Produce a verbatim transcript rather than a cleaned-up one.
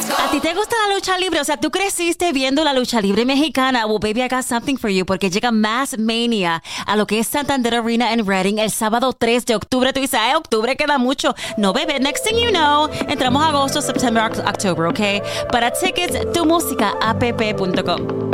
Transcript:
¿A ti te gusta la lucha libre? O sea, tú creciste viendo la lucha libre mexicana. Well, baby, I got something for you. Porque llega Mass Mania a lo que es Santander Arena en Reading el sábado tres de octubre. Tú dices, ay, octubre queda mucho. No, bebé, next thing you know, entramos a agosto, September, October, ¿ok? Para tickets, tu música app punto com.